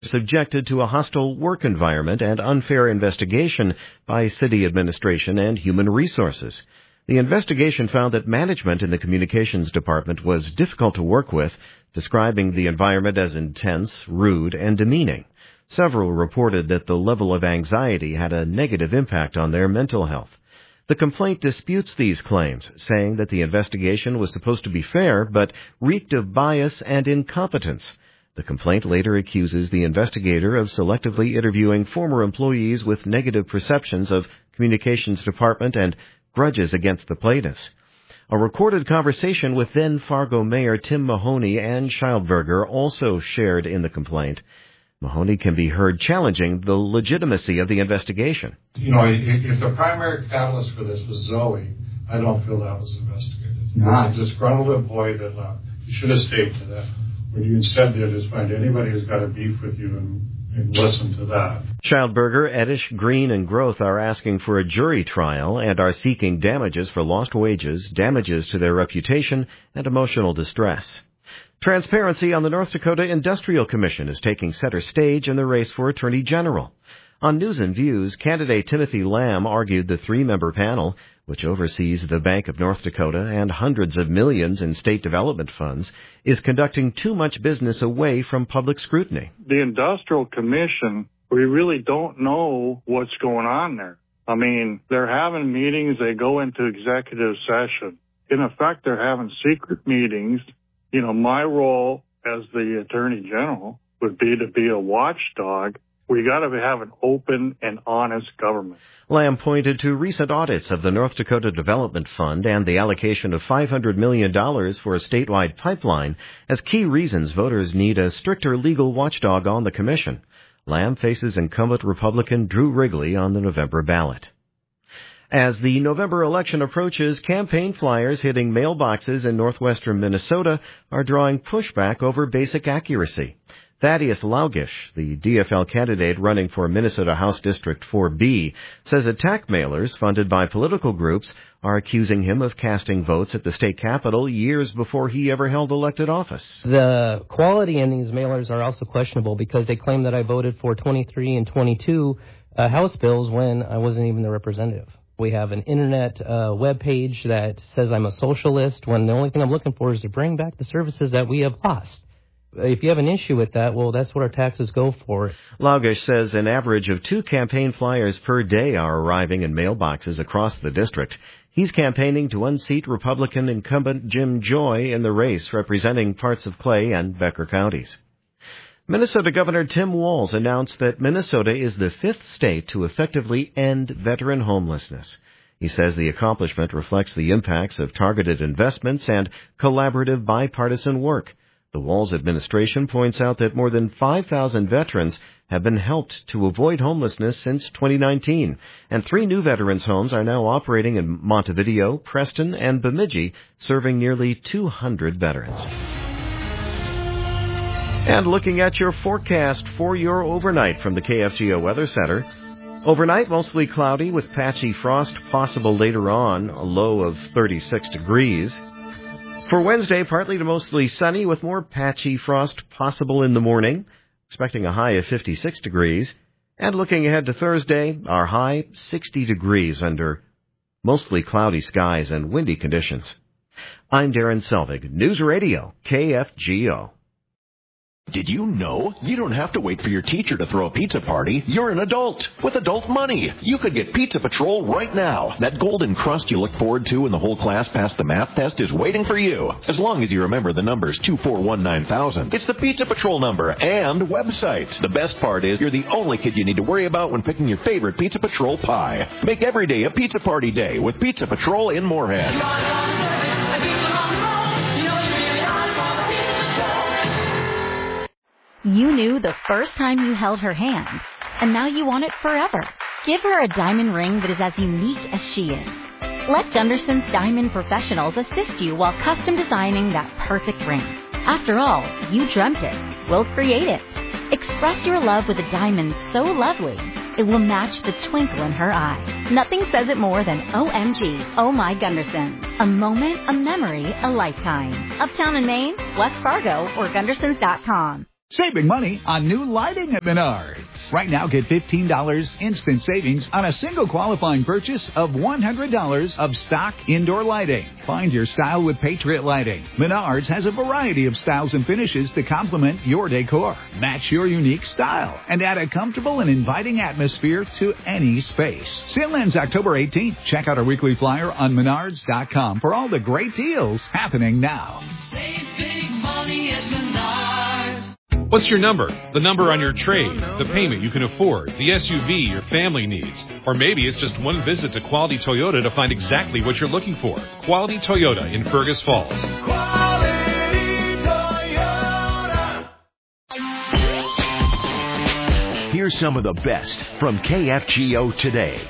subjected to a hostile work environment and unfair investigation by city administration and human resources. The investigation found that management in the communications department was difficult to work with, describing the environment as intense, rude, and demeaning. Several reported that the level of anxiety had a negative impact on their mental health. The complaint disputes these claims, saying that the investigation was supposed to be fair, but reeked of bias and incompetence. The complaint later accuses the investigator of selectively interviewing former employees with negative perceptions of communications department and grudges against the plaintiffs. A recorded conversation with then Fargo Mayor Tim Mahoney and Schildberger also shared in the complaint. Mahoney can be heard challenging the legitimacy of the investigation. If the primary catalyst for this was Zoe, I don't feel that was investigated. It was a disgruntled employee that left. You should have stayed to that. What you instead did is find anybody who's got a beef with you and listen to that. Schildberger, Edish, Green, and Groth are asking for a jury trial and are seeking damages for lost wages, damages to their reputation, and emotional distress. Transparency on the North Dakota Industrial Commission is taking center stage in the race for Attorney General. On News and Views, candidate Timothy Lamb argued the three-member panel, which oversees the Bank of North Dakota and hundreds of millions in state development funds, is conducting too much business away from public scrutiny. The Industrial Commission, we really don't know what's going on there. I mean, they're having meetings, they go into executive session. In effect, they're having secret meetings. My role as the Attorney General would be a watchdog. We got to have an open and honest government. Lamb pointed to recent audits of the North Dakota Development Fund and the allocation of $500 million for a statewide pipeline as key reasons voters need a stricter legal watchdog on the commission. Lamb faces incumbent Republican Drew Wrigley on the November ballot. As the November election approaches, campaign flyers hitting mailboxes in northwestern Minnesota are drawing pushback over basic accuracy. Thaddeus Laugish, the DFL candidate running for Minnesota House District 4B, says attack mailers funded by political groups are accusing him of casting votes at the state capitol years before he ever held elected office. The quality in these mailers are also questionable because they claim that I voted for 23 and 22 House bills when I wasn't even the representative. We have an internet web page that says I'm a socialist when the only thing I'm looking for is to bring back the services that we have lost. If you have an issue with that, well, that's what our taxes go for. Laugish says an average of 2 campaign flyers per day are arriving in mailboxes across the district. He's campaigning to unseat Republican incumbent Jim Joy in the race representing parts of Clay and Becker counties. Minnesota Governor Tim Walz announced that Minnesota is the 5th state to effectively end veteran homelessness. He says the accomplishment reflects the impacts of targeted investments and collaborative bipartisan work. The Walz administration points out that more than 5,000 veterans have been helped to avoid homelessness since 2019, and 3 new veterans' homes are now operating in Montevideo, Preston, and Bemidji, serving nearly 200 veterans. And looking at your forecast for your overnight from the KFGO Weather Center. Overnight, mostly cloudy with patchy frost possible later on, a low of 36 degrees. For Wednesday, partly to mostly sunny with more patchy frost possible in the morning, expecting a high of 56 degrees. And looking ahead to Thursday, our high 60 degrees under mostly cloudy skies and windy conditions. I'm Darren Selvig, News Radio, KFGO. Did you know you don't have to wait for your teacher to throw a pizza party? You're an adult with adult money. You could get Pizza Patrol right now. That golden crust you look forward to when the whole class passed the math test is waiting for you. As long as you remember the numbers 2419000. It's the Pizza Patrol number and website. The best part is you're the only kid you need to worry about when picking your favorite Pizza Patrol pie. Make every day a pizza party day with Pizza Patrol in Moorhead. You knew the first time you held her hand, and now you want it forever. Give her a diamond ring that is as unique as she is. Let Gunderson's Diamond Professionals assist you while custom designing that perfect ring. After all, you dreamt it. We'll create it. Express your love with a diamond so lovely, it will match the twinkle in her eye. Nothing says it more than OMG, Oh My Gunderson. A moment, a memory, a lifetime. Uptown in Maine, West Fargo, or Gundersons.com. Saving money on new lighting at Menards. Right now, get $15 instant savings on a single qualifying purchase of $100 of stock indoor lighting. Find your style with Patriot Lighting. Menards has a variety of styles and finishes to complement your decor. Match your unique style and add a comfortable and inviting atmosphere to any space. Sale ends October 18th. Check out our weekly flyer on Menards.com for all the great deals happening now. Save big money at Menards. What's your number? The number on your trade, the payment you can afford, the SUV your family needs. Or maybe it's just one visit to Quality Toyota to find exactly what you're looking for. Quality Toyota in Fergus Falls. Quality Toyota. Here's some of the best from KFGO today.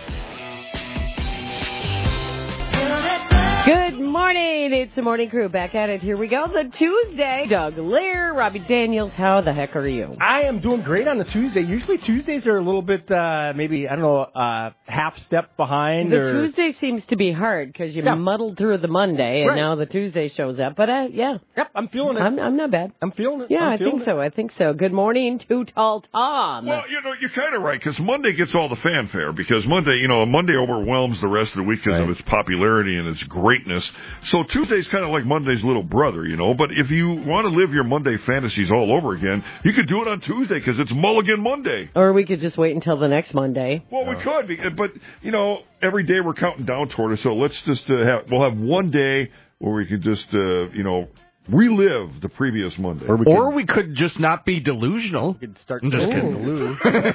Good morning. It's the morning crew back at it. Here we go. The Tuesday. Doug Lear, Robbie Daniels. How the heck are you? I am doing great on the Tuesday. Usually Tuesdays are a little bit, maybe, I don't know, half step behind. The Tuesday seems to be hard because you muddled through the Monday and now the Tuesday shows up. But yeah. Yep, I'm feeling it. I'm not bad. I'm feeling it. Yeah, I think so. Good morning to Tall Tom. Well, you're kind of right because Monday gets all the fanfare because Monday overwhelms the rest of the week because of its popularity and its greatness. So Tuesday's kind of like Monday's little brother, But if you want to live your Monday fantasies all over again, you could do it on Tuesday because it's Mulligan Monday. Or we could just wait until the next Monday. Well, we could, but every day we're counting down toward it. So let's just we'll have one day where we could just relive the previous Monday. Or we could just not be delusional. We could start just delusion.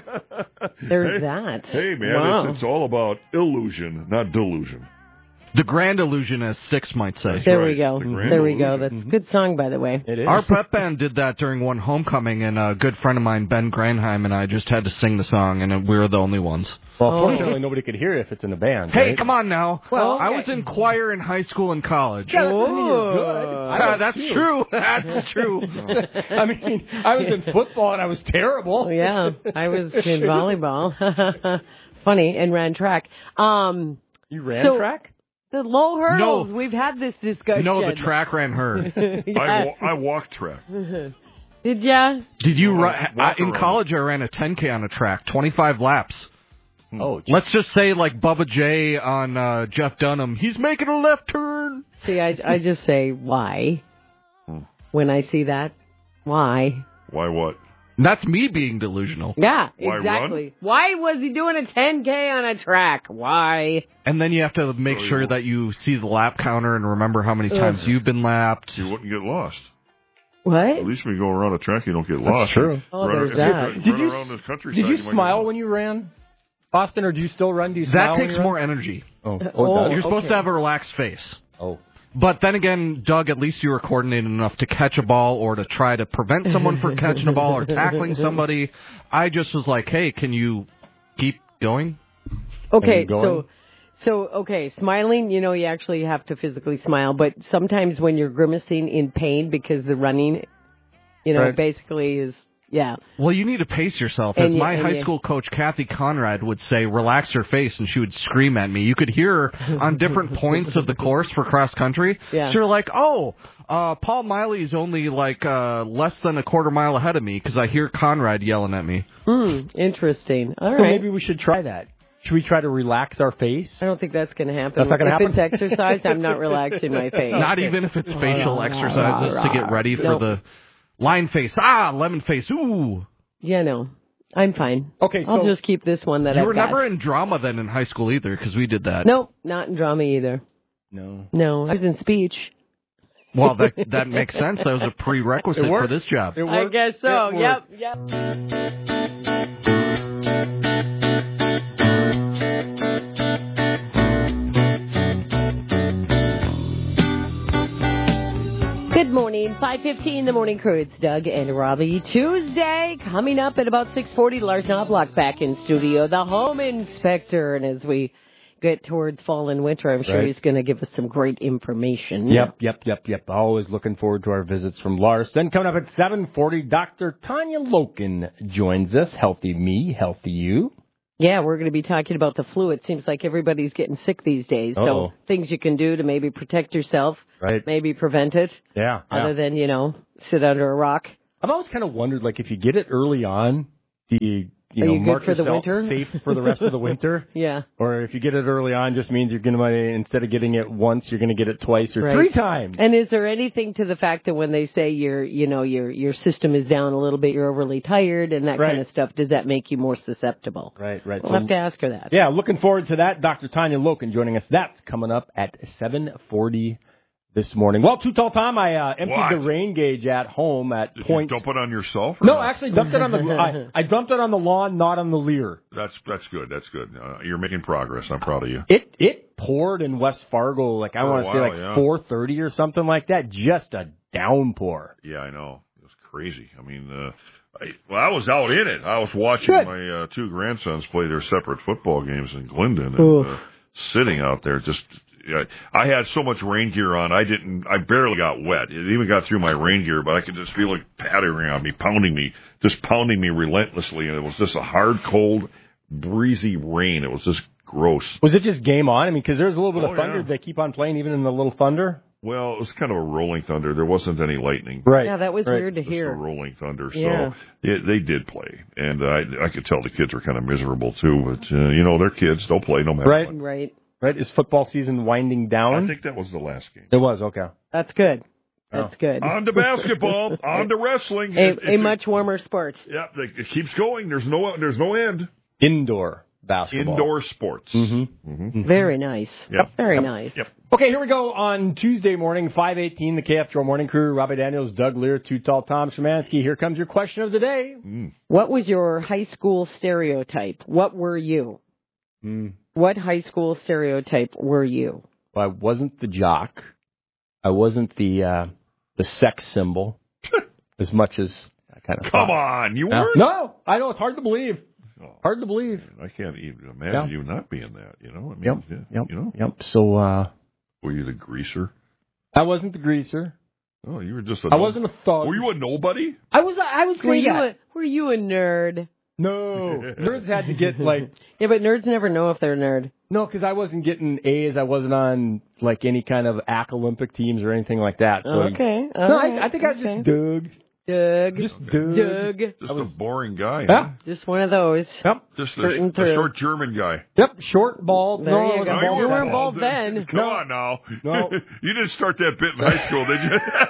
There's that. Hey, man, wow. It's all about illusion, not delusion. The grand illusion, as Six might say. There we go. There we go. That's a good song, by the way. It is. Our prep band did that during one homecoming, and a good friend of mine, Ben Granheim, and I just had to sing the song, and we were the only ones. Well, fortunately, nobody could hear it if it's in a band. Hey, right? come on now. Well, I was in choir in high school and college. Yeah, that doesn't mean you're good. That's true. That's true. I mean, I was in football, and I was terrible. Yeah, I was in volleyball. Funny, and ran track. You ran track? The low hurdles. We've had this discussion. No, the track ran her. I walked track. Did ya? Did you run? In college, I ran a 10K on a track, 25 laps. Oh, let's just say like Bubba J on Jeff Dunham. He's making a left turn. See, I just say why when I see that. Why? Why what? That's me being delusional. Yeah, Why exactly. Run? Why was he doing a 10K on a track? Why? And then you have to make sure that you see the lap counter and remember how many times you've been lapped. You wouldn't get lost. What? At least when you go around a track, you don't get lost. That's true. Oh, there's that. Did you smile when you ran, Austin, or do you still run? Do you smile? That takes more energy. You're supposed to have a relaxed face. Oh. But then again, Doug, at least you were coordinated enough to catch a ball or to try to prevent someone from catching a ball or tackling somebody. I just was like, hey, can you keep going? Okay, so smiling, you actually have to physically smile, but sometimes when you're grimacing in pain because the running, basically is, yeah. Well, you need to pace yourself. As my high school coach, Kathy Conrad, would say, relax your face, and she would scream at me. You could hear her on different points of the course for cross-country. Yeah. So you're like, Paul Miley's only less than a quarter mile ahead of me because I hear Conrad yelling at me. Interesting. All right. So maybe we should try that. Should we try to relax our face? I don't think that's going to happen. That's not going to happen? If it's exercise, I'm not relaxing my face. Not even if it's facial exercises to get ready for the line face. Lemon face. Ooh. Yeah, no. I'm fine. Okay, so I'll just keep this one that I've got. You were never in drama then in high school either because we did that. Nope, not in drama either. No. No, I was in speech. Well, that makes sense. That was a prerequisite for this job. I guess so. Yep. Good morning, 5:15, the morning crew. It's Doug and Robbie. Tuesday, coming up at about 6:40, Lars Knobloch back in studio, the home inspector. And as we get towards fall and winter, I'm sure he's going to give us some great information. Yep. Always looking forward to our visits from Lars. Then coming up at 7:40, Dr. Tanya Loken joins us. Healthy me, healthy you. Yeah, we're going to be talking about the flu. It seems like everybody's getting sick these days. So things you can do to maybe protect yourself, maybe prevent it. Yeah. Other than, sit under a rock I've always kind of wondered, like, if you get it early on, do you mark for the yourself winter? safe for the rest of the winter? Yeah. Or if you get it early on, just means you're going to, instead of getting it once, you're going to get it twice or Right. 3 times. And is there anything to the fact that when they say your system is down a little bit, you're overly tired and that kind of stuff, does that make you more susceptible? Right. We'll have to ask her that. Yeah, looking forward to that. Dr. Tanya Loken joining us. That's coming up at 7:40 this morning. Well, Too Tall Tom, I emptied the rain gauge at home at Did point. you dump it on yourself? No, actually dumped it on the. I dumped it on the lawn, not on the Lear. That's good. That's good. You're making progress. I'm proud of you. It poured in West Fargo, like I want to say, 4:30 or something like that. Just a downpour. Yeah, I know. It was crazy. I mean, I was out in it. I was watching my 2 grandsons play their separate football games in Glendon, and sitting out there just. I had so much rain gear on, I barely got wet. It even got through my rain gear, but I could just feel it pattering on me, pounding me relentlessly. And it was just a hard, cold, breezy rain. It was just gross. Was it just game on? I mean, because there's a little bit of thunder. They keep on playing even in the little thunder. Well, it was kind of a rolling thunder. There wasn't any lightning. Right. Yeah, that was weird to hear. Just a rolling thunder. So they did play. And I could tell the kids were kind of miserable, too. But, they're kids. They'll play no matter what. Right. Is football season winding down? I think that was the last game. It was, okay. That's good. That's good. On to basketball, on to wrestling. A much warmer sport. Yeah, it keeps going. There's no end. Indoor basketball. Indoor sports. Mm-hmm. Mm-hmm. Very nice. Yep. Very nice. Yep. Okay, here we go on Tuesday morning, 5:18, the KFTRO Morning Crew. Robbie Daniels, Doug Lear, Too Tall Tom Szymanski. Here comes your question of the day. What was your high school stereotype? What were you? What high school stereotype were you? Well, I wasn't the jock. I wasn't the sex symbol as much as I kind of Come on, you weren't? No, I know, it's hard to believe. Hard to believe. I can't even imagine you not being that, I mean, Yep. So, were you the greaser? I wasn't the greaser. Oh, you were just I wasn't a thug. Were you a nobody? I was were you a nerd? No. Nerds had to get, Yeah, but nerds never know if they're a nerd. No, because I wasn't getting A's. I wasn't on, any kind of Olympic teams or anything like that. So okay. I think I was just Doug. Just a boring guy. Yeah. Huh? Just one of those. Yep. Just a short German guy. Yep. Short, bald. There you go. You weren't bald then. Come on now. No. You didn't start that bit in high school, did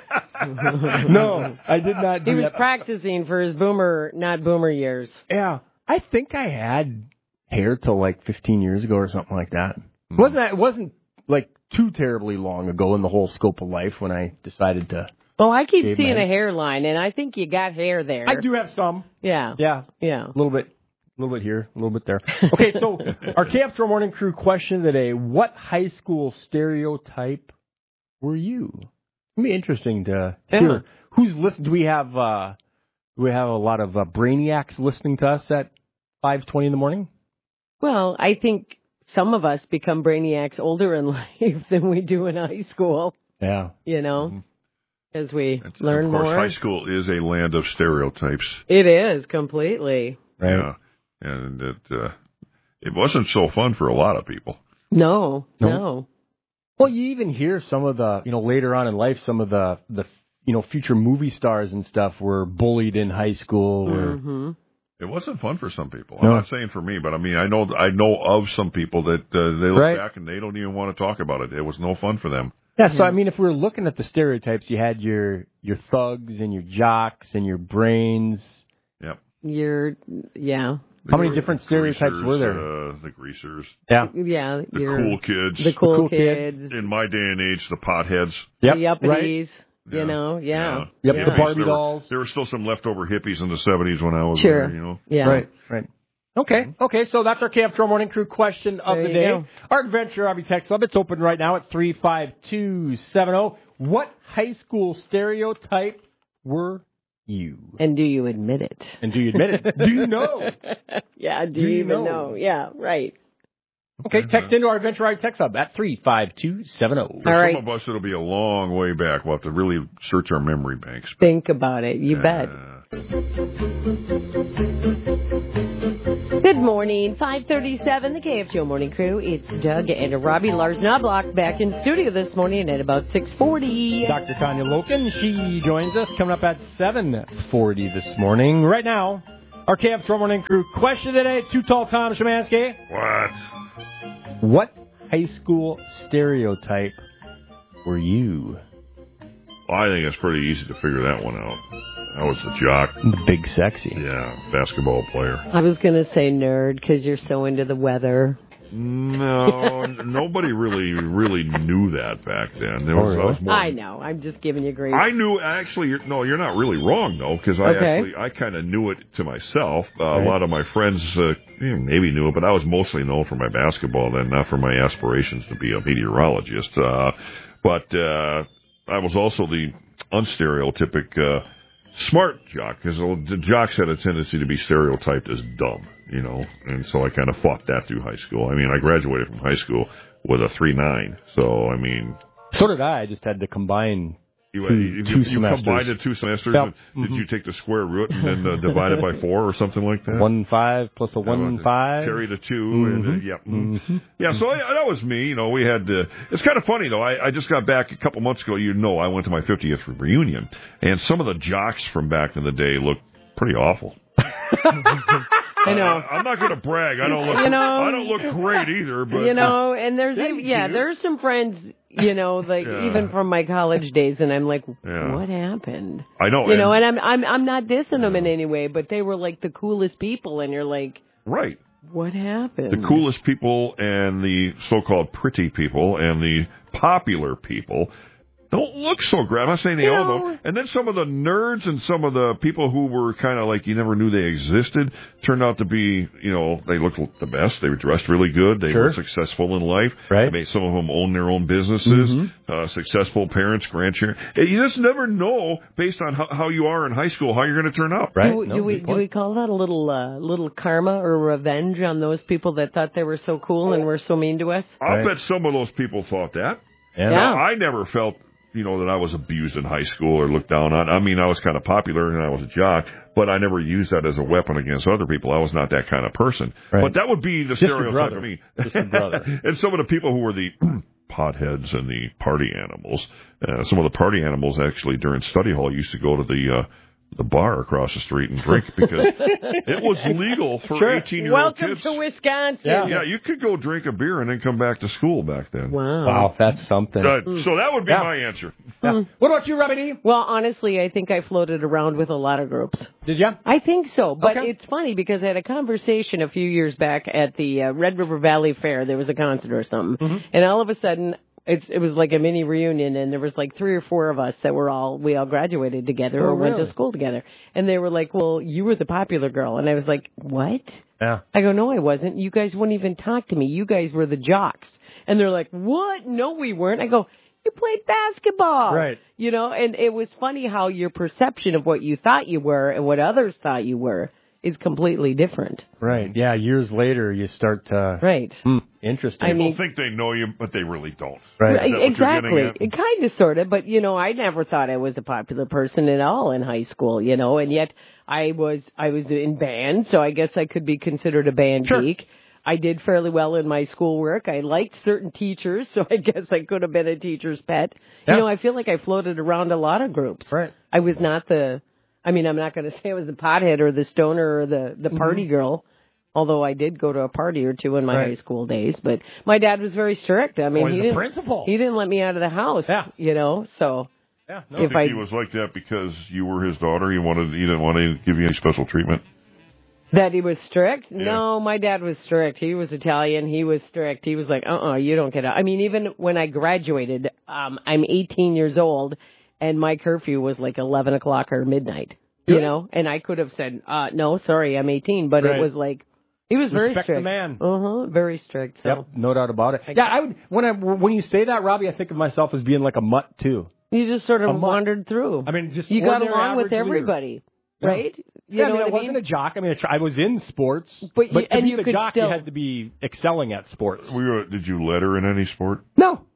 you? No, I did not do He was that. practicing for his not boomer years. Yeah. I think I had hair till 15 years ago or something like that. It wasn't too terribly long ago in the whole scope of life when I decided to. Well, I keep seeing a hairline, and I think you got hair there. I do have some. Yeah. Yeah. Yeah. A little bit here, a little bit there. Okay, so our KFTRO Morning Crew question today: what high school stereotype were you? It'd be interesting to hear who's listening. Do we have a lot of brainiacs listening to us at 5:20 in the morning? Well, I think some of us become brainiacs older in life than we do in high school. Yeah. As we learn more. Of course, high school is a land of stereotypes. It is, completely. Right. Yeah. And it wasn't so fun for a lot of people. No. Well, you even hear some of the, later on in life, some of the future movie stars and stuff were bullied in high school. Mm-hmm. It wasn't fun for some people. No. I'm not saying for me, but I mean, I know of some people that they look back and they don't even want to talk about it. It was no fun for them. Yeah, so I mean, if we were looking at the stereotypes, you had your thugs and your jocks and your brains. Yep. How many different stereotypes were there? The greasers. Yeah. Yeah. The cool kids. The cool kids. In my day and age, the potheads. Yep. The uppity. Right. Yeah. Yep, the Barbie dolls. There were still some leftover hippies in the 70s when I was there, Yeah. Right. Okay, so that's our KFTRO Morning Crew question of the day. Our Adventure Hobby Text Club, it's open right now at 35270. What high school stereotype were you? And do you admit it? Do you know? Yeah, do you even know? Yeah, right. Okay, text into our Adventure Hobby Text Club at 35270. For some of us, it'll be a long way back. We'll have to really search our memory banks. Think about it. You bet. Good morning, 5:37, the KFGO Morning Crew. It's Doug and Robbie. Lars Knobloch back in studio this morning at about 6:40. Dr. Tanya Loken, she joins us coming up at 7:40 this morning. Right now, our KFGO Morning Crew question today, Too Tall Tom Szymanski. What high school stereotype were you? Well, I think it's pretty easy to figure that one out. I was the jock. The big sexy. Yeah, basketball player. I was going to say nerd because you're so into the weather. No, nobody really knew that back then. I know. I'm just giving you grief. I knew, actually, you're not really wrong, though, because I kind of knew it to myself. A lot of my friends maybe knew it, but I was mostly known for my basketball then, not for my aspirations to be a meteorologist. But I was also the unstereotypic smart jock, because the jocks had a tendency to be stereotyped as dumb, and so I kind of fought that through high school. I mean, I graduated from high school with a 3.9, so I mean... So did I. I just had to combine two semesters. Combined it 2 semesters? Yep. Did you take the square root and then divide it by 4 or something like that? 1.5 plus a 1.5. Carry the 2. Yeah, so that was me. We had it's kind of funny, though. I just got back a couple months ago. I went to my 50th reunion, and some of the jocks from back in the day looked pretty awful. I know. I'm not going to brag. I don't look great either. But and there's some friends, even from my college days, and I'm like, what happened? I know. And I'm not dissing them in any way, but they were like the coolest people, and you're like, right. What happened? The coolest people and the so-called pretty people and the popular people don't look so great. I'm not saying they all don't. And then some of the nerds and some of the people who were kind of like you never knew they existed turned out to be, they looked the best. They were dressed really good. They were successful in life. Right. Some of them own their own businesses. Successful parents, grandchildren. You just never know based on how you are in high school how you're going to turn out. Right. Do we call that a little karma or revenge on those people that thought they were so cool and were so mean to us? I'll bet some of those people thought that. Yeah. I never felt that I was abused in high school or looked down on. I mean, I was kind of popular and I was a jock, but I never used that as a weapon against other people. I was not that kind of person. Right. But that would be the stereotype of me. Just a brother. And some of the people who were the potheads and the party animals, some of the party animals actually during study hall used to go to the bar across the street and drink because it was legal for 18-year-old kids. Welcome to Wisconsin. Yeah, you could go drink a beer and then come back to school back then. Wow, that's something. So that would be my answer. What about you, Robbie D? Well, honestly, I think I floated around with a lot of groups. Did you? I think so, but it's funny because I had a conversation a few years back at the Red River Valley Fair. There was a concert or something, and all of a sudden, it was like a mini reunion, and there was like 3 or 4 of us that we all graduated together or went to school together. And they were like, well, you were the popular girl. And I was like, what? Yeah. I go, no, I wasn't. You guys wouldn't even talk to me. You guys were the jocks. And they're like, what? No, we weren't. I go, you played basketball. Right. And it was funny how your perception of what you thought you were and what others thought you were is completely different. Right. Yeah, years later you start to... Right. Interesting. People think they know you, but they really don't. Right. Exactly. Kind of, sort of. But, I never thought I was a popular person at all in high school, and yet I was in band, so I guess I could be considered a band geek. I did fairly well in my schoolwork. I liked certain teachers, so I guess I could have been a teacher's pet. Yeah. I feel like I floated around a lot of groups. Right. I was not I'm not going to say I was the pothead or the stoner or the party girl, although I did go to a party or two in my high school days. But my dad was very strict. I mean, he didn't. Principal. He didn't let me out of the house. Yeah. So. Yeah. No, I think he was like that because you were his daughter. He didn't want to give you any special treatment. That he was strict? Yeah. No, my dad was strict. He was Italian. He was strict. He was like, you don't get out. I mean, even when I graduated, I'm 18 years old. And my curfew was like 11 o'clock or midnight, and I could have said, no, sorry, I'm 18. But it was like, he was very strict. Respect the man. Very strict. So. Yep, no doubt about it. Yeah, I would. When you say that, Robbie, I think of myself as being like a mutt, too. You just sort of wandered through. I mean, just you got along with everybody, right? I wasn't a jock. I mean, I was in sports, but to be the jock, you had to be excelling at sports. Did you letter in any sport? No. Okay.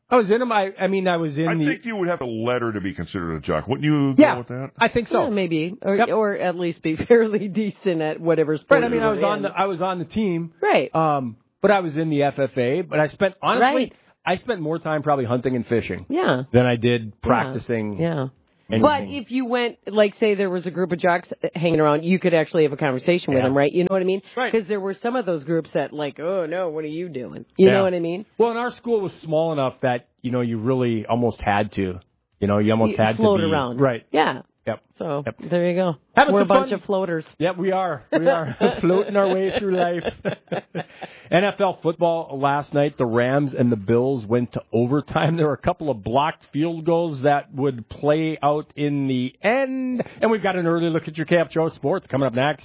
I was in them. I mean, I was in I think you would have a letter to be considered a jock. Wouldn't you go with that? I think so. Yeah, maybe. Or at least be fairly decent at whatever sport. Right, I mean, I was on the team. Right. But I was in the FFA. But I spent, honestly, I spent more time probably hunting and fishing. Yeah. Than I did practicing. Yeah. Anything. But if you went, like, say there was a group of jocks hanging around, you could actually have a conversation with them, right? You know what I mean? Right. Because there were some of those groups that, like, oh, no, what are you doing? You know what I mean? Well, and our school was small enough that, you really almost had to. You almost had to float around. Right. Yeah. Yep. So there you go. Having We're a some bunch fun. of floaters. Yep, we are. We are floating our way through life. NFL football last night, the Rams and the Bills went to overtime. There were a couple of blocked field goals that would play out in the end. And we've got an early look at your KFJO Sports coming up next.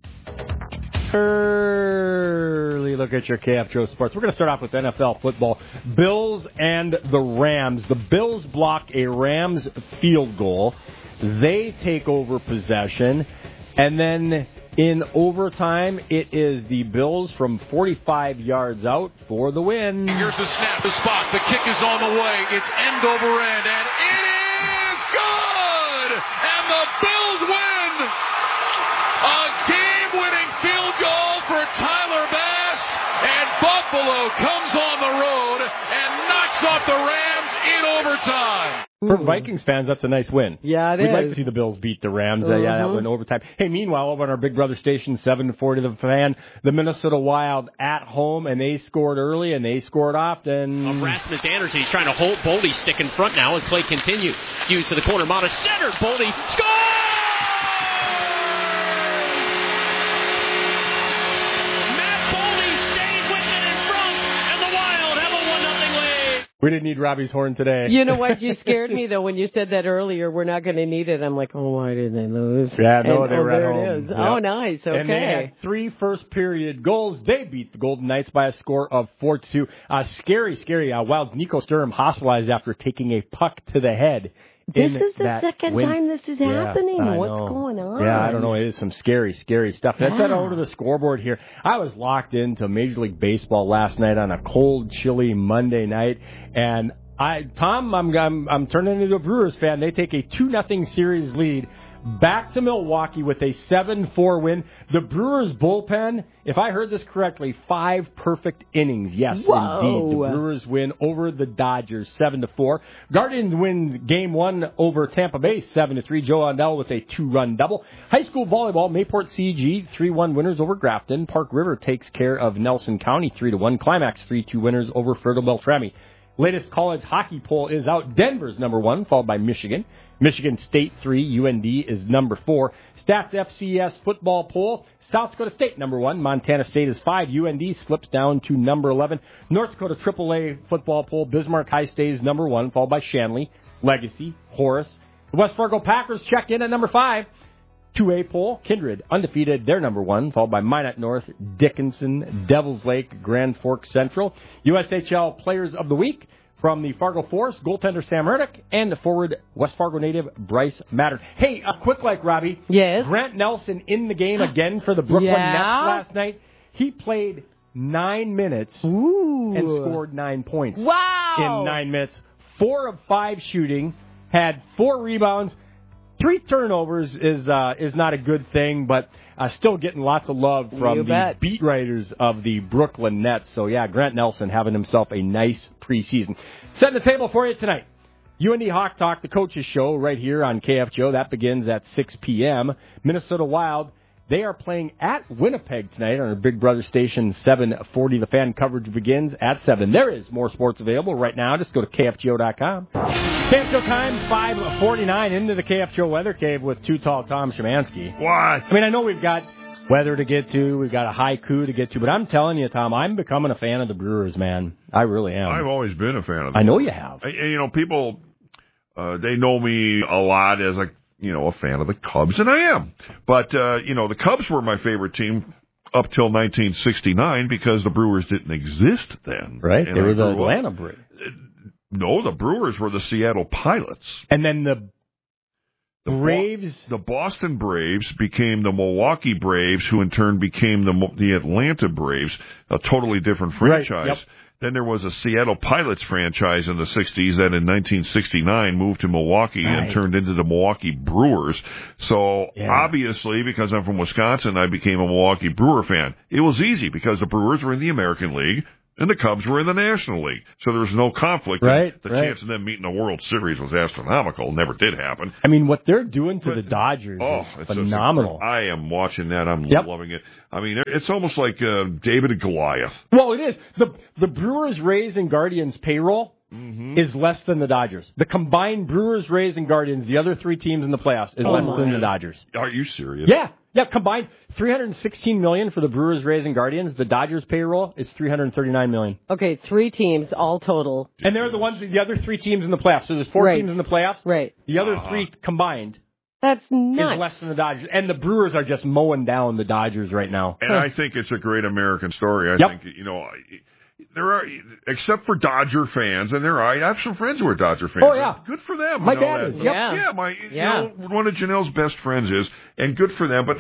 Early look at your KFJO Sports. We're going to start off with NFL football. Bills and the Rams. The Bills block a Rams field goal. They take over possession. And then in overtime, it is the Bills from 45 yards out for the win. Here's the snap, the spot. The kick is on the way. It's end over end, and it is good! And the Bills win! A game-winning field goal for Tyler Bass, and Buffalo comes on the road and knocks off the Rams in overtime. For Vikings fans, that's a nice win. Yeah, We'd like to see the Bills beat the Rams. Yeah, that went overtime. Hey, meanwhile, over on our Big Brother station, 740 The Fan, the Minnesota Wild at home, and they scored early, and they scored often. Rasmus Anderson, he's trying to hold Boldy stick in front now as play continues. Hughes to the corner, Mata centered, Boldy scores! We didn't need Robbie's horn today. You know what? You scared me, though, when you said that earlier. We're not going to need it. I'm like, oh, why did they lose? Yeah, no, they were at there home. it is. Yep. Oh, nice. Okay. And they had 3 first-period goals. They beat the Golden Knights by a score of 4-2. Scary. Wild's Nico Sturm hospitalized after taking a puck to the head. This is the second time this is happening. What's know. going on? Yeah, I don't know. It is some scary stuff. Let's head over to the scoreboard here. I was locked into Major League Baseball last night on a cold, chilly Monday night, and Tom, I'm turning into a Brewers fan. They take a 2-0 series lead back to Milwaukee with a 7-4 win. The Brewers bullpen, if I heard this correctly, 5 perfect innings. Yes, Whoa. Indeed. The Brewers win over the Dodgers 7-4. Guardians win Game 1 over Tampa Bay 7-3. Joe Lundell with a 2-run double. High school volleyball, Mayport CG 3-1 winners over Grafton. Park River takes care of Nelson County 3-1. Climax 3-2 winners over Fertile Beltrami. Latest college hockey poll is out. Denver's number 1, followed by Michigan. Michigan State 3, UND is number 4. Stats FCS football poll, South Dakota State number 1, Montana State is 5, UND slips down to number 11. North Dakota AAA football poll, Bismarck High stays number 1, followed by Shanley, Legacy, Horace. The West Fargo Packers check in at number 5. 2A poll, Kindred, undefeated, they're number 1, followed by Minot North, Dickinson, Devils Lake, Grand Forks Central. USHL Players of the Week from the Fargo Force, goaltender Sam Erdick, and the forward West Fargo native Bryce Mattern. Hey, a quick like, Robbie. Yes? Grant Nelson in the game again for the Brooklyn Nets last night. He played 9 minutes and scored 9 points. Wow! In 9 minutes. 4 of 5 shooting, had 4 rebounds. 3 turnovers is not a good thing, but still getting lots of love from the beat writers of the Brooklyn Nets. So, yeah, Grant Nelson having himself a nice preseason. Setting the table for you tonight. UND Hawk Talk, the coaches show right here on KFJO. That begins at 6 p.m. Minnesota Wild, they are playing at Winnipeg tonight on our Big Brother station, 740. The fan coverage begins at 7. There is more sports available right now. Just go to KFGO.com. KFJO time, 5:49 into the KFJO Weather Cave with Too Tall Tom Szymanski. What? I mean, I know we've got weather to get to, we've got a haiku to get to, but I'm telling you, Tom, I'm becoming a fan of the Brewers, man. I really am. I've always been a fan of them. I know you have. People, they know me a lot as a fan of the Cubs, and I am. But, the Cubs were my favorite team up till 1969 because the Brewers didn't exist then. Right, they were the Atlanta Brewers. No, the Brewers were the Seattle Pilots. And then The Boston Braves became the Milwaukee Braves, who in turn became the Atlanta Braves, a totally different franchise. Right. Yep. Then there was a Seattle Pilots franchise in the 60s that in 1969 moved to Milwaukee and turned into the Milwaukee Brewers. So obviously, because I'm from Wisconsin, I became a Milwaukee Brewer fan. It was easy because the Brewers were in the American League and the Cubs were in the National League. So there was no conflict. Right. The chance of them meeting the World Series was astronomical. Never did happen. I mean, what they're doing to the Dodgers is phenomenal. I am watching that. I'm loving it. I mean, it's almost like David and Goliath. Well, it is. The Brewers, Rays, and Guardians payroll is less than the Dodgers. The combined Brewers, Rays, and Guardians, the other three teams in the playoffs, is less than the Dodgers. Are you serious? Yeah. Yeah, combined $316 million for the Brewers, Rays, and Guardians. The Dodgers payroll is $339 million. Okay, three teams all total. And they're the other three teams in the playoffs. So there's four teams in the playoffs. Right. The other three combined. That's nuts. Is less than the Dodgers. And the Brewers are just mowing down the Dodgers right now. And I think it's a great American story. I think, there are, except for Dodger fans, and I have some friends who are Dodger fans. Oh, yeah. Good for them. My dad is. Yeah, one of Janelle's best friends is, and good for them. But,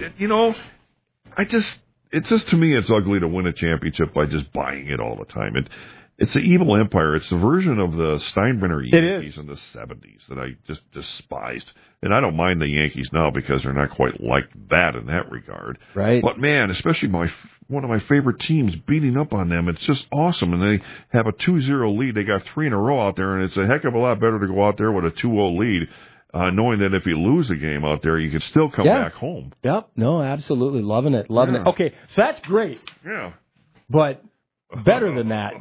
it's just, to me, it's ugly to win a championship by just buying it all the time. It's the evil empire. It's the version of the Steinbrenner Yankees in the 70s that I just despised. And I don't mind the Yankees now because they're not quite like that in that regard. Right. But, man, especially one of my favorite teams beating up on them, it's just awesome. And they have a 2-0 lead. They got 3 in a row out there, and it's a heck of a lot better to go out there with a 2-0 lead, knowing that if you lose a game out there, you can still come back home. Yep. No, absolutely. Loving it. It. Okay, so that's great. Yeah. But better than that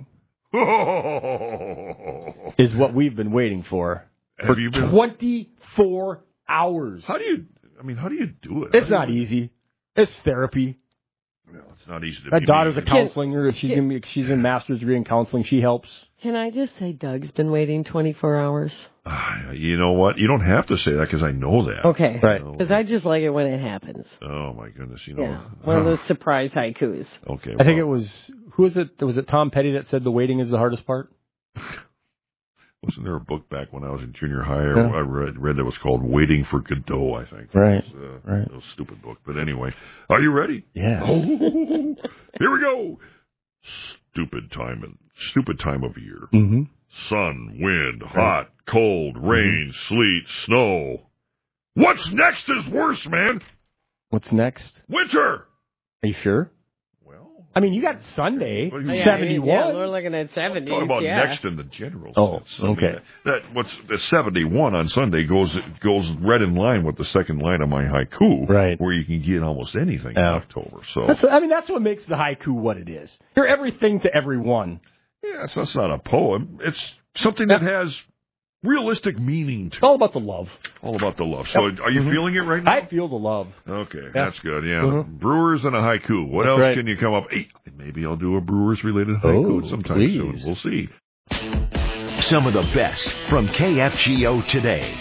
is what we've been waiting for. Have you been 24 hours. How do you do it? It's not easy. It's therapy. Well, it's not easy to My daughter's a counselor. She's in master's degree in counseling. She helps. Can I just say Doug's been waiting 24 hours? You know what? You don't have to say that because I know that. Okay. Right. Because I just like it when it happens. Oh, my goodness. One of those surprise haikus. Okay. I think it was, who was it? Was it Tom Petty that said the waiting is the hardest part? Wasn't there a book back when I was in junior high I read that was called Waiting for Godot, I think. Right. It was a stupid book. But anyway, are you ready? Yeah. Here we go. Stupid time of year. Mm-hmm. Sun, wind, hot, cold, rain, sleet, snow. What's next is worse, man. What's next? Winter. Are you sure? Well, I mean, you got Sunday, 71. Yeah, we're looking at 70s. Talking about next in the general sense. Oh, okay. The 71 on Sunday goes right in line with the second line of my haiku, right? Where you can get almost anything in October. So that's what makes the haiku what it is. You're everything to everyone. Yeah, that's not a poem. It's something that has realistic meaning to it. All about the love. All about the love. So are you feeling it right now? I feel the love. Okay, that's good. Yeah, Brewers and a haiku. What else can you come up? Hey, maybe I'll do a Brewers-related haiku sometime soon. We'll see. Some of the best from KFGO today.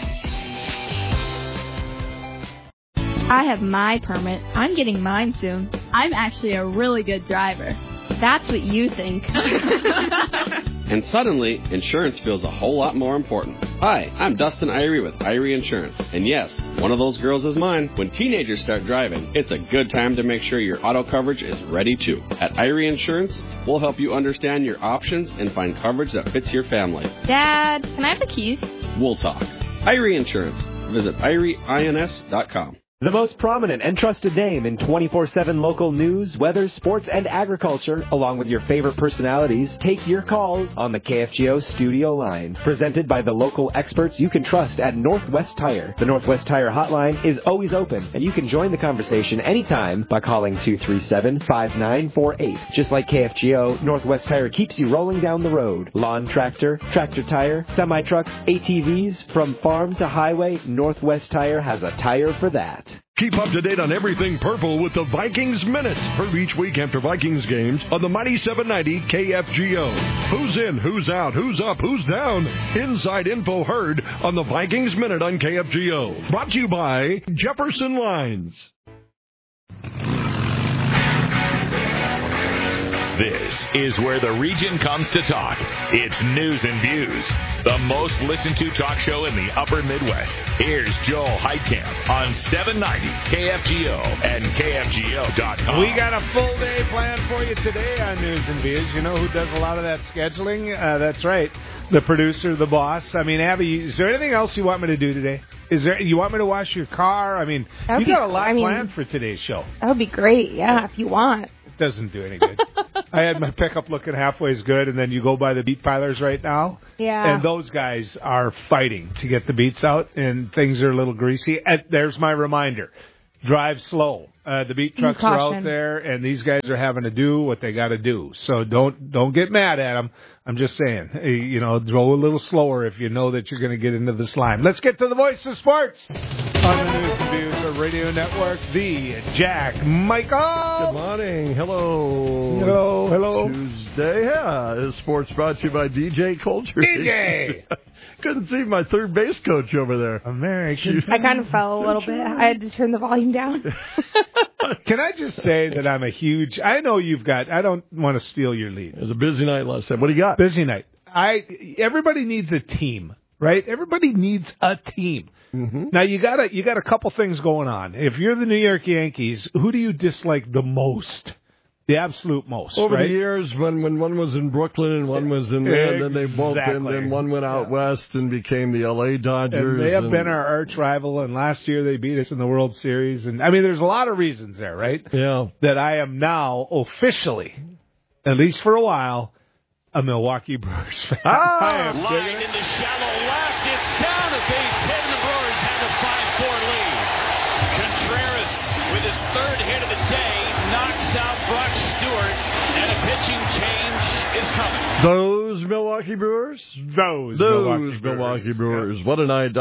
I have my permit. I'm getting mine soon. I'm actually a really good driver. That's what you think. And suddenly, insurance feels a whole lot more important. Hi, I'm Dustin Irie with Irie Insurance. And yes, one of those girls is mine. When teenagers start driving, it's a good time to make sure your auto coverage is ready too. At Irie Insurance, we'll help you understand your options and find coverage that fits your family. Dad, can I have the keys? We'll talk. Irie Insurance. Visit IrieINS.com. The most prominent and trusted name in 24/7 local news, weather, sports, and agriculture, along with your favorite personalities, take your calls on the KFGO studio line. Presented by the local experts you can trust at Northwest Tire. The Northwest Tire hotline is always open, and you can join the conversation anytime by calling 237-5948. Just like KFGO, Northwest Tire keeps you rolling down the road. Lawn tractor, tractor tire, semi-trucks, ATVs, from farm to highway, Northwest Tire has a tire for that. Keep up to date on everything purple with the Vikings Minute. Heard each week after Vikings games on the Mighty 790 KFGO. Who's in, who's out, who's up, who's down? Inside info heard on the Vikings Minute on KFGO. Brought to you by Jefferson Lines. This is where the region comes to talk. It's News and Views, the most listened to talk show in the upper Midwest. Here's Joel Heitkamp on 790 KFGO and KFGO.com. We got a full day planned for you today on News and Views. You know who does a lot of that scheduling? That's right, the producer, the boss. I mean, Abby, is there anything else you want me to do today? You want me to wash your car? I mean, you got a lot planned for today's show. That would be great, yeah, if you want. It doesn't do any good. I had my pickup looking halfway as good, and then you go by the beet pilers right now. Yeah. And those guys are fighting to get the beets out, and things are a little greasy. And there's my reminder. Drive slow. The beet trucks are out there, and these guys are having to do what they got to do. So don't get mad at them. I'm just saying, go a little slower if you know that you're going to get into the slime. Let's get to the voice of sports on the News and Views Radio Network, the Jack Michael. Good morning. Hello. Hello. Tuesday. Yeah, this sports brought to you by DJ Culture. DJ. Couldn't see my third base coach over there. American. I kind of fell a little bit. I had to turn the volume down. Can I just say that I'm a huge... I know I don't want to steal your lead. It was a busy night last night. What do you got? Busy night. Everybody needs a team, right? Everybody needs a team. Mm-hmm. Now, you got a couple things going on. If you're the New York Yankees, who do you dislike the most? The absolute most. Over right? the years, when one was in Brooklyn and one was in there, then they both and then one went out west and became the L.A. Dodgers. And they have been our arch rival, and last year they beat us in the World Series. And I mean, there's a lot of reasons there, right? Yeah. That I am now officially, at least for a while, a Milwaukee Brewers fan. Line into shallow left. It's down, a base hit, and the Brewers have a 5-4 lead. Contreras, with his third hit of the day, knocks out Brock Stewart, and a pitching change is coming. Those Milwaukee Brewers? Those Milwaukee Brewers. Yeah. What a night.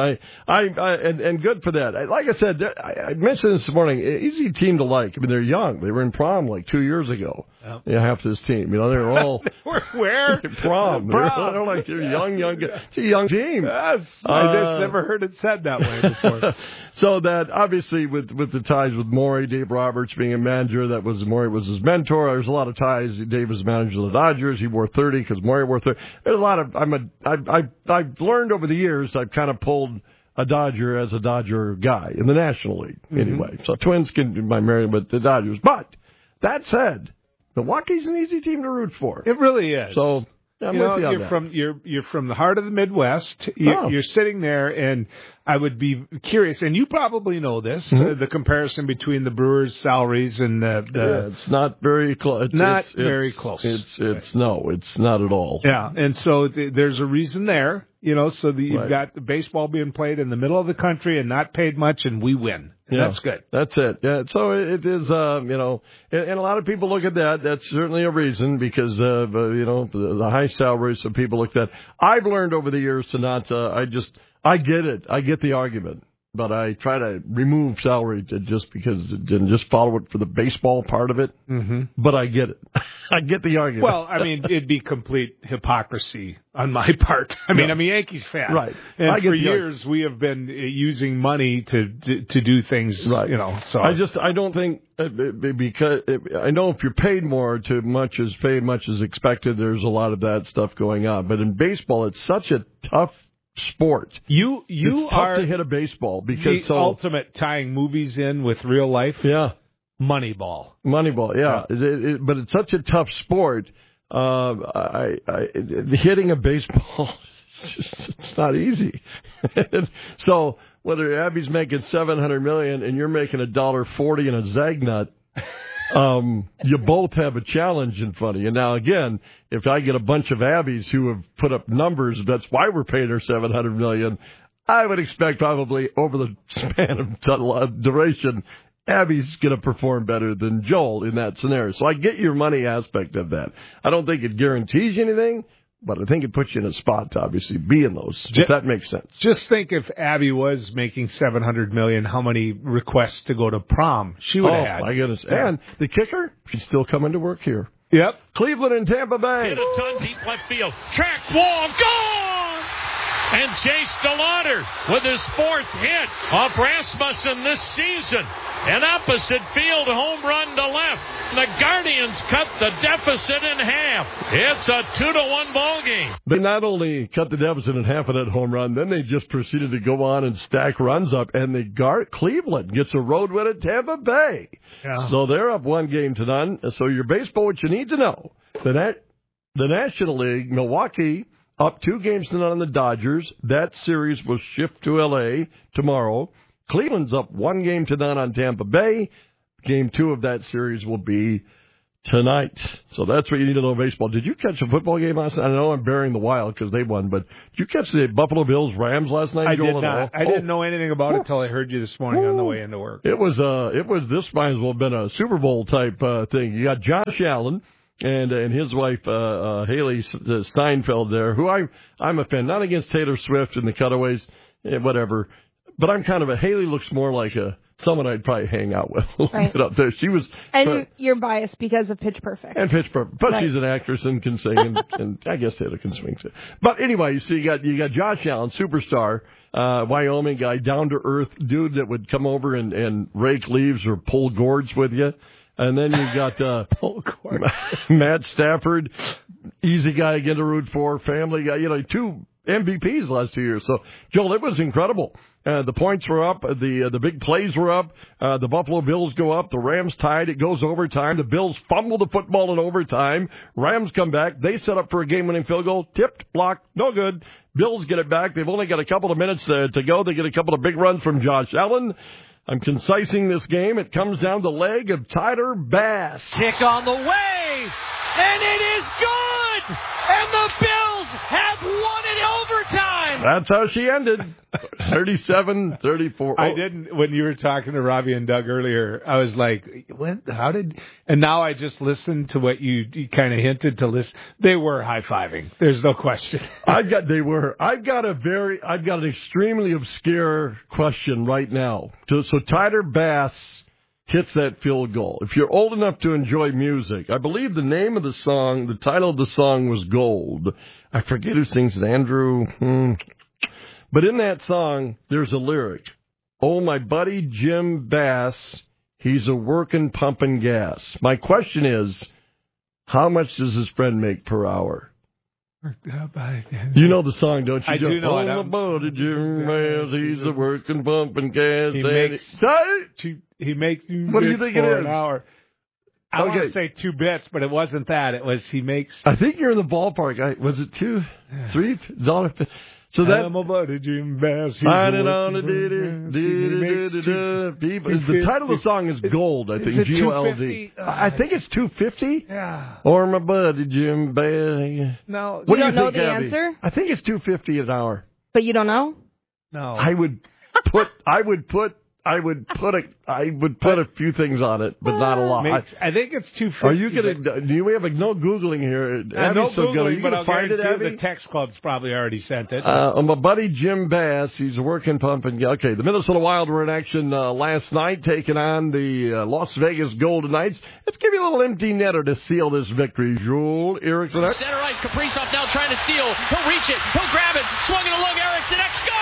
And good for that. Like I said, I mentioned this morning, easy team to like. I mean, they're young. They were in prom like 2 years ago. Yep. Yeah, half this team. They were all... Where? Prom. They're like, they're young. It's a young team. Yes. I've never heard it said that way before. So that, obviously, with the ties with Maury, Dave Roberts being a manager, Maury was his mentor. There's a lot of ties. Dave was manager of the Dodgers. He wore 30 because Maury wore 30. There's a lot of... I've learned over the years, I've kind of pulled a Dodger as a Dodger guy in the National League, anyway. So Twins can be married with the Dodgers. But, that said... Milwaukee's an easy team to root for. It really is. So you're from the heart of the Midwest. You're sitting there, and I would be curious, and you probably know this, the comparison between the Brewers' salaries and it's not very close. It's very close. It's not at all. Yeah, and so there's a reason there. So you've got the baseball being played in the middle of the country and not paid much, and we win. And that's good. That's it. Yeah. So it is, and a lot of people look at that. That's certainly a reason because, the high salaries. So people look at that. I've learned over the years to not, I get it. I get the argument. But I try to remove salary just because it didn't just follow it for the baseball part of it. Mm-hmm. But I get it. I get the argument. Well, I mean, it'd be complete hypocrisy on my part. I'm a Yankees fan. Right. And for years we have been using money to do things, right. So I don't think, because I know if you're paid more to much as expected, there's a lot of that stuff going on. But in baseball, it's such a tough sport. It's tough to hit a baseball because the ultimate tying movies in with real life. Yeah, Moneyball. Yeah. But it's such a tough sport. Hitting a baseball, it's not easy. So whether Abby's making $700 million and you're making $1.40 in a Zagnut. You both have a challenge in front of you. Now, again, if I get a bunch of Abbies who have put up numbers, that's why we're paying her $700 million. I would expect probably over the span of duration, Abby's going to perform better than Joel in that scenario. So I get your money aspect of that. I don't think it guarantees you anything, but I think it puts you in a spot to obviously be in those, if that makes sense. Just think if Abby was making $700 million, how many requests to go to prom she would have had. Oh, my goodness. Yeah. And the kicker, she's still coming to work here. Yep. Cleveland and Tampa Bay. Hit a ton deep left field. Track wall, gone! And Chase DeLauder with his fourth hit off Rasmussen this season. An opposite field home run to left. The Guardians cut the deficit in half. It's a 2-1 ball game. They not only cut the deficit in half of that home run, then they just proceeded to go on and stack runs up, and Cleveland gets a road win at Tampa Bay. Yeah. So they're up 1-0. So your baseball, what you need to know, the National League, Milwaukee up 2-0 on the Dodgers. That series will shift to L.A. tomorrow. Cleveland's up 1-0 on Tampa Bay. Game 2 of that series will be tonight. So that's what you need to know baseball. Did you catch a football game last night? I know I'm burying the Wild because they won, but did you catch the Buffalo Bills Rams last night? I did not. I didn't know anything about it until I heard you this morning on the way into work. It was this might as well have been a Super Bowl type thing. You got Josh Allen and his wife Haley Steinfeld there, who I'm a fan. Not against Taylor Swift and the Cutaways, whatever. But I'm kind of Haley looks more like someone I'd probably hang out with a little bit up there. She was, and you're biased because of Pitch Perfect. And Pitch Perfect, but she's an actress and can sing, and I guess Taylor can swing too. But anyway, you got Josh Allen, superstar, Wyoming guy, down to earth dude that would come over and rake leaves or pull gourds with you. And then you got Matt Stafford, easy guy again to root for, family guy, 2 MVPs the last 2 years. So, Joel, it was incredible. The points were up. The big plays were up. The Buffalo Bills go up. The Rams tied. It goes overtime. The Bills fumble the football in overtime. Rams come back. They set up for a game-winning field goal. Tipped, blocked, no good. Bills get it back. They've only got a couple of minutes to go. They get a couple of big runs from Josh Allen. I'm concising this game. It comes down the leg of Tyler Bass. Kick on the way, and it is good! And the Bills have won in overtime! That's how she ended. 37-34. I didn't, when you were talking to Robbie and Doug earlier, I was like, what? How did, and now I just listened to what you kind of hinted to listen. They were high-fiving. There's no question. I've got an extremely obscure question right now. So Tyler Bass hits that field goal. If you're old enough to enjoy music, I believe the name of the song, the title of the song was Gold. I forget who sings it, Andrew. But in that song, there's a lyric. Oh, my buddy Jim Bass, he's a working pumping gas. My question is, how much does his friend make per hour? You know the song, don't you? I do know it. Oh, my buddy Jim Bass, he's a working pumping gas. He makes what do you think it is? An hour. I want to say 2 bits, but it wasn't that. It was he makes. I think you're in the ballpark. Was it $2, $3? So that I'm about to Jim Bass. The title of the song is Gold. I think G-O-L-D. I think it's $250. Yeah. Or my buddy Jim Bass. No, you don't know the answer. I think it's $250 an hour. But you don't know. No. I would put a few things on it, but not a lot. I think it's $250. Are you gonna? Do we have no googling here? No googling, you but gonna find it, Abby? The text club's probably already sent it. My buddy Jim Bass, he's working pumping. Okay, the Minnesota Wild were in action last night, taking on the Las Vegas Golden Knights. Let's give you a little empty netter to seal this victory. Joel Eriksson. Center ice, Kaprizov now trying to steal. He'll reach it. He'll grab it. Swung it along Eriksson. Score!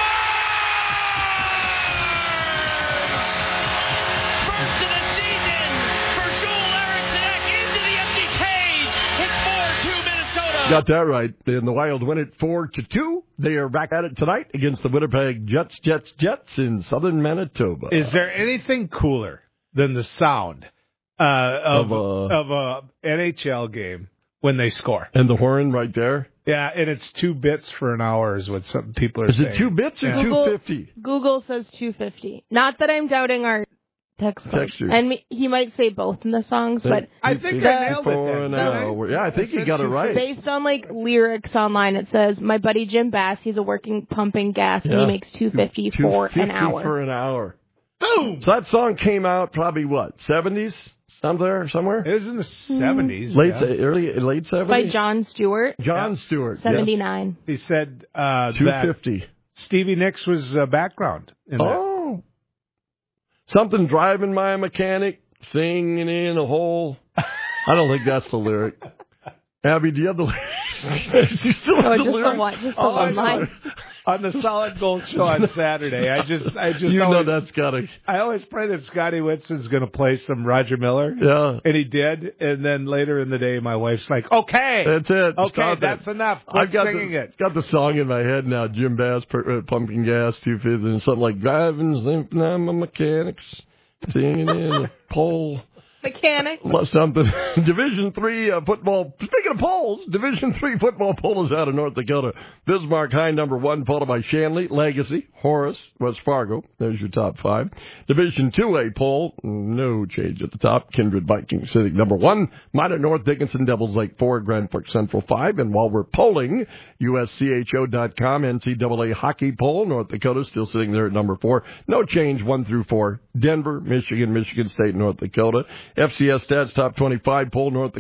Got that right. And the Wild win it 4-2. They are back at it tonight against the Winnipeg Jets in southern Manitoba. Is there anything cooler than the sound of a NHL game when they score? And the horn right there? Yeah, and it's 2 bits for an hour is what some people are saying. Is it 2 bits or $2.50? Google says $2.50. Not that I'm doubting our texture. And he might say both in the songs, but I think I nailed it then. Yeah, I think you got it right. Based on lyrics online, it says, my buddy Jim Bass, he's a working pumping gas, and he makes $2.50 for an hour. For an hour. Boom! So that song came out probably, 70s? Somewhere? It was in the 70s. Late 70s? By Jon Stewart. Jon Stewart. 79. Yes. He said $2.50. that Stevie Nicks was background in that. Something driving my mechanic, singing in a hole. I don't think that's the lyric. Abby, do you have the lyric? You still have the lyric? Just the one line. on the Solid Gold Show on Saturday. I just you always, know that's gotta. I always pray that Scotty Whitson's going to play some Roger Miller. Yeah, and he did. And then later in the day, my wife's like, "Okay, that's it. Okay, Stop that's it. enough. Quit singing it." Got the song in my head now. Jim Bass, Pumpkin Gas, 250, and something like driving, limping, I'm a mechanics, singing in a pole. Mechanic. Something. Division III football. Speaking of polls, Division III football poll is out of North Dakota. Bismarck High number 1, followed by Shanley, Legacy, Horace, West Fargo. There's your top 5. Division 2A poll, no change at the top. Kindred, Viking, Civic number 1. Minor North, Dickinson, Devils Lake 4, Grand Forks Central 5. And while we're polling, USCHO.com, NCAA hockey poll, North Dakota still sitting there at number 4. No change 1 through 4. Denver, Michigan, Michigan State, North Dakota. FCS Stats Top 25 poll, North Dakota.